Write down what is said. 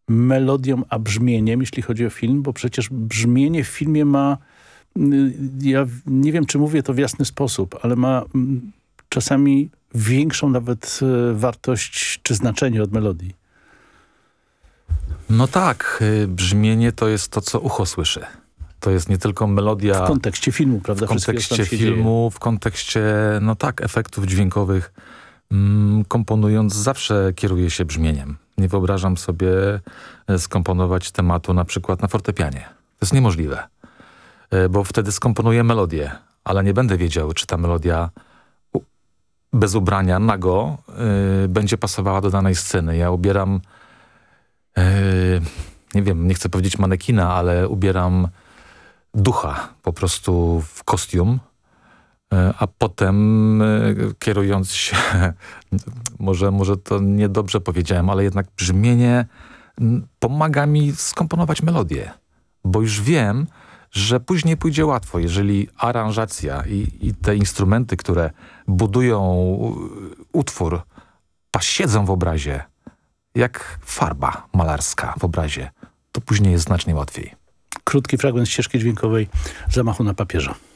melodią a brzmieniem, jeśli chodzi o film, bo przecież brzmienie w filmie ma, ja nie wiem, czy mówię to w jasny sposób, ale ma czasami większą nawet wartość czy znaczenie od melodii. No tak, brzmienie to jest to, co ucho słyszy. To jest nie tylko melodia... W kontekście filmu, prawda? W kontekście filmu, w kontekście, no tak, efektów dźwiękowych. Komponując zawsze kieruję się brzmieniem. Nie wyobrażam sobie skomponować tematu na przykład na fortepianie. To jest niemożliwe, bo wtedy skomponuję melodię, ale nie będę wiedział, czy ta melodia bez ubrania, nago, będzie pasowała do danej sceny. Ja ubieram, nie wiem, nie chcę powiedzieć manekina, ale ubieram ducha po prostu w kostium, a potem kierując się, może to niedobrze powiedziałem, ale jednak brzmienie pomaga mi skomponować melodię, bo już wiem, że później pójdzie łatwo, jeżeli aranżacja i te instrumenty, które budują utwór, siedzą w obrazie, jak farba malarska w obrazie, to później jest znacznie łatwiej. Krótki fragment ścieżki dźwiękowej Zamachu na papieża.